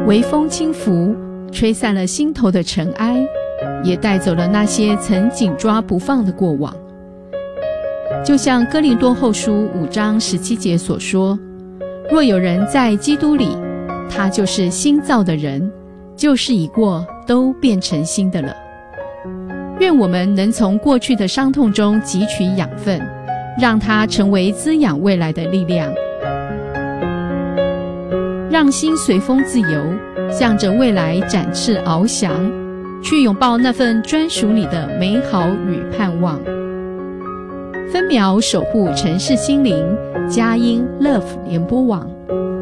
微风轻拂，吹散了心头的尘埃，也带走了那些曾紧抓不放的过往。就像哥林多后书5章17节所说，若有人在基督里，他就是新造的人，旧事已过，都变成新的了。愿我们能从过去的伤痛中汲取养分，让它成为滋养未来的力量，让心随风自由，向着未来展翅翱翔，去拥抱那份专属你的美好与盼望。分秒守护城市心灵，佳音 Love 联播网。